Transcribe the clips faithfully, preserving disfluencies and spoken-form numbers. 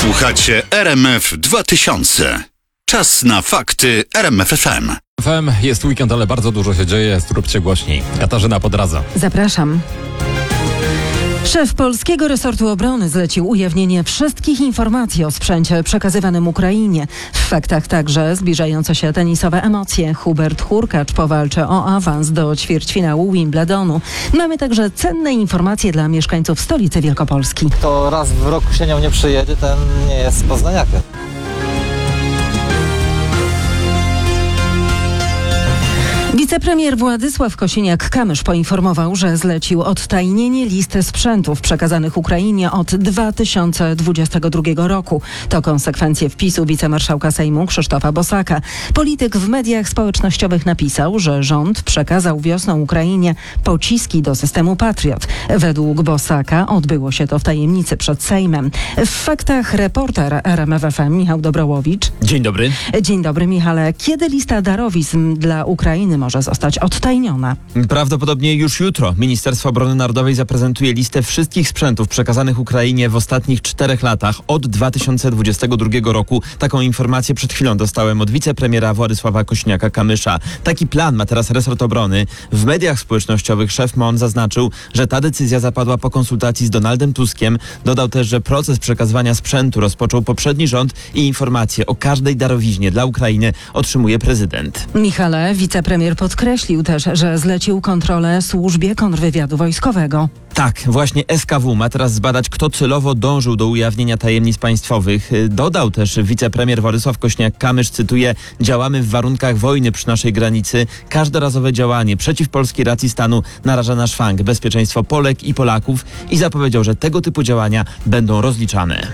Słuchacie R M F dwa tysiące. Czas na fakty R M F F M. F M jest weekend, ale bardzo dużo się dzieje. Zróbcie głośniej. Katarzyna Podradza. Zapraszam. Szef Polskiego Resortu Obrony zlecił ujawnienie wszystkich informacji o sprzęcie przekazywanym Ukrainie. W faktach także zbliżające się tenisowe emocje. Hubert Hurkacz powalczy o awans do ćwierćfinału Wimbledonu. Mamy także cenne informacje dla mieszkańców stolicy Wielkopolski. Kto raz w roku się nią nie przyjedzie, ten nie jest poznaniakiem. Wicepremier Władysław Kosiniak-Kamysz poinformował, że zlecił odtajnienie listy sprzętów przekazanych Ukrainie od dwa tysiące dwudziestego drugiego roku. To konsekwencje wpisu wicemarszałka Sejmu Krzysztofa Bosaka. Polityk w mediach społecznościowych napisał, że rząd przekazał wiosną Ukrainie pociski do systemu Patriot. Według Bosaka odbyło się to w tajemnicy przed Sejmem. W faktach reporter R M F F M Michał Dobrołowicz. Dzień dobry. Dzień dobry, Michale. Kiedy lista darowizn dla Ukrainy może zostać odtajniona? Prawdopodobnie już jutro. Ministerstwo Obrony Narodowej zaprezentuje listę wszystkich sprzętów przekazanych Ukrainie w ostatnich czterech latach od dwa tysiące dwudziestego drugiego roku. Taką informację przed chwilą dostałem od wicepremiera Władysława Kosiniaka-Kamysza. Taki plan ma teraz resort obrony. W mediach społecznościowych szef M O N zaznaczył, że ta decyzja zapadła po konsultacji z Donaldem Tuskiem. Dodał też, że proces przekazywania sprzętu rozpoczął poprzedni rząd i informacje o każdej darowiźnie dla Ukrainy otrzymuje prezydent. Michale, wicepremier podkreślił też, że zlecił kontrolę służbie kontrwywiadu wojskowego. Tak, właśnie S K W ma teraz zbadać, kto celowo dążył do ujawnienia tajemnic państwowych. Dodał też wicepremier Władysław Kosiniak-Kamysz, cytuję: działamy w warunkach wojny przy naszej granicy. Każdorazowe działanie przeciw polskiej racji stanu naraża na szwank bezpieczeństwo Polek i Polaków i zapowiedział, że tego typu działania będą rozliczane.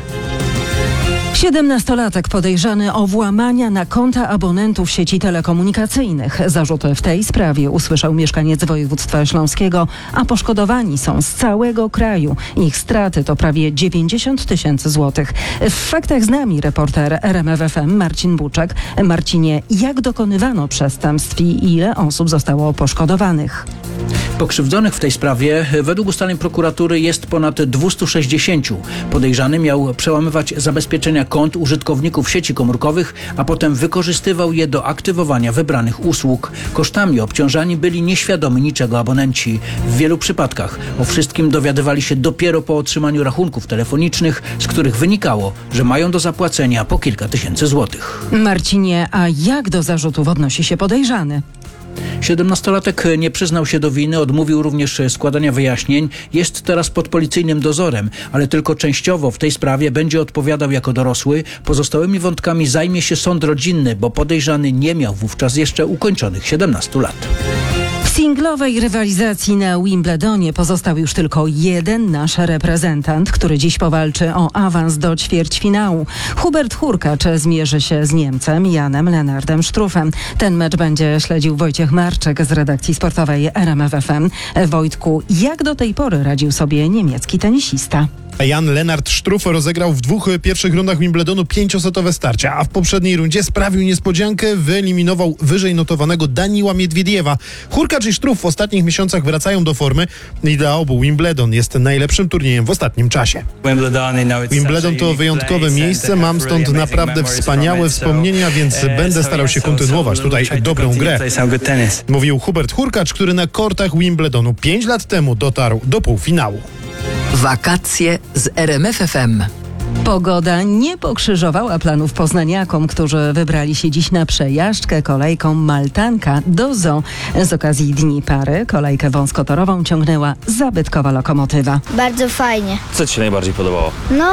Siedemnastolatek podejrzany o włamania na konta abonentów sieci telekomunikacyjnych. Zarzuty w tej sprawie usłyszał mieszkaniec województwa śląskiego, a poszkodowani są z całego kraju. Ich straty to prawie dziewięćdziesiąt tysięcy złotych. W faktach z nami reporter R M F F M Marcin Buczek. Marcinie, jak dokonywano przestępstw i ile osób zostało poszkodowanych? Pokrzywdzonych w tej sprawie według ustaleń prokuratury jest ponad dwieście sześćdziesiąt. Podejrzany miał przełamywać zabezpieczenia kont użytkowników sieci komórkowych, a potem wykorzystywał je do aktywowania wybranych usług. Kosztami obciążani byli nieświadomi niczego abonenci. W wielu przypadkach o wszystkim dowiadywali się dopiero po otrzymaniu rachunków telefonicznych, z których wynikało, że mają do zapłacenia po kilka tysięcy złotych. Marcinie, a jak do zarzutów odnosi się podejrzany? Siedemnastolatek nie przyznał się do winy, odmówił również składania wyjaśnień. Jest teraz pod policyjnym dozorem, ale tylko częściowo w tej sprawie będzie odpowiadał jako dorosły. Pozostałymi wątkami zajmie się sąd rodzinny, bo podejrzany nie miał wówczas jeszcze ukończonych siedemnastu lat. W singlowej rywalizacji na Wimbledonie pozostał już tylko jeden nasz reprezentant, który dziś powalczy o awans do ćwierćfinału. Hubert Hurkacz zmierzy się z Niemcem Janem Lennartem Struffem. Ten mecz będzie śledził Wojciech Marczyk z redakcji sportowej R M F F M. Wojtku, jak do tej pory radził sobie niemiecki tenisista? Jan Lennart Struff rozegrał w dwóch pierwszych rundach Wimbledonu pięciosetowe starcia, a w poprzedniej rundzie sprawił niespodziankę, wyeliminował wyżej notowanego Daniła Miedwiediewa. Hurkacz i Struff w ostatnich miesiącach wracają do formy i dla obu Wimbledon jest najlepszym turniejem w ostatnim czasie. Wimbledon to wyjątkowe miejsce, mam stąd naprawdę wspaniałe wspomnienia, więc będę starał się kontynuować tutaj dobrą grę, mówił Hubert Hurkacz, który na kortach Wimbledonu pięć lat temu dotarł do półfinału. Wakacje z R M F F M. Pogoda nie pokrzyżowała planów poznaniakom, którzy wybrali się dziś na przejażdżkę kolejką Maltanka do Zoo. Z okazji Dni Pary kolejkę wąskotorową ciągnęła zabytkowa lokomotywa. Bardzo fajnie. Co ci się najbardziej podobało? No,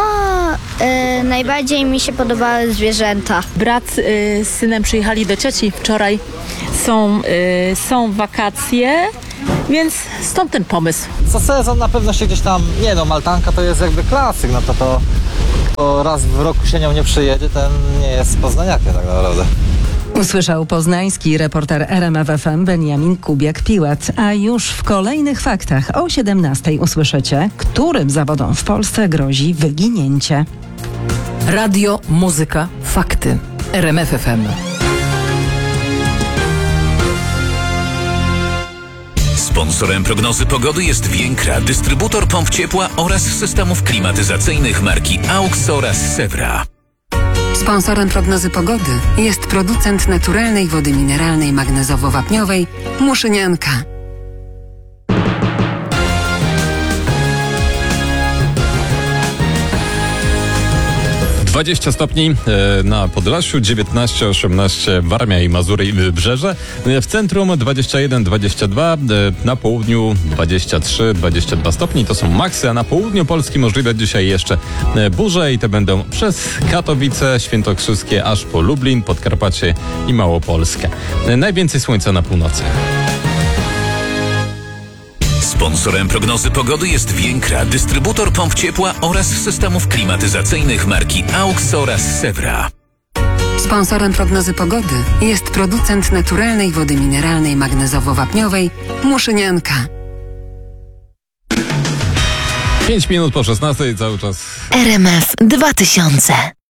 e, najbardziej mi się podobały zwierzęta. Brat y, z synem przyjechali do cioci wczoraj. Są, y, są wakacje, więc stąd ten pomysł. Co sezon na pewno się gdzieś tam, nie no, Maltanka to jest jakby klasyk, no to to, to raz w roku się nią nie przyjedzie, ten nie jest poznaniakiem tak naprawdę. Usłyszał poznański reporter R M F F M Beniamin Kubiak-Piłat. A już w kolejnych faktach o siedemnastej usłyszycie, którym zawodom w Polsce grozi wyginięcie. Radio, muzyka, fakty. R M F F M. Sponsorem prognozy pogody jest Więkra, dystrybutor pomp ciepła oraz systemów klimatyzacyjnych marki AUX oraz Sewra. Sponsorem prognozy pogody jest producent naturalnej wody mineralnej magnezowo-wapniowej Muszynianka. dwadzieścia stopni na Podlasiu, dziewiętnaście, osiemnaście Warmia i Mazury i Wybrzeże. W centrum dwadzieścia jeden, dwadzieścia dwa, na południu dwadzieścia trzy, dwadzieścia dwa stopni. To są maksy, a na południu Polski możliwe dzisiaj jeszcze burze i te będą przez Katowice, Świętokrzyskie aż po Lublin, Podkarpacie i Małopolskę. Najwięcej słońca na północy. Sponsorem prognozy pogody jest Więkra, dystrybutor pomp ciepła oraz systemów klimatyzacyjnych marki AUX oraz Sewra. Sponsorem prognozy pogody jest producent naturalnej wody mineralnej magnezowo-wapniowej Muszynianka. pięć minut po szesnastej cały czas. R M F dwa tysiące.